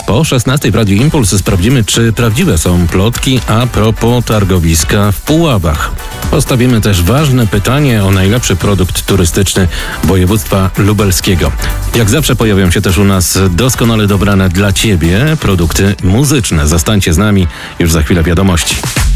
Po 16 w Radiu Impuls sprawdzimy, czy prawdziwe są plotki a propos targowiska w Puławach. Postawimy też ważne pytanie o najlepszy produkt turystyczny województwa lubelskiego. Jak zawsze pojawią się też u nas doskonale dobrane dla Ciebie produkty muzyczne. Zostańcie z nami, już za chwilę wiadomości.